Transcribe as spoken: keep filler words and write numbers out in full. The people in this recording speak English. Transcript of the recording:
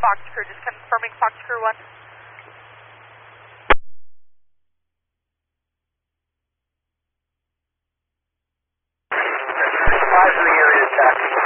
Fox Crew, just confirming Fox Crew one. Advisory area taxi.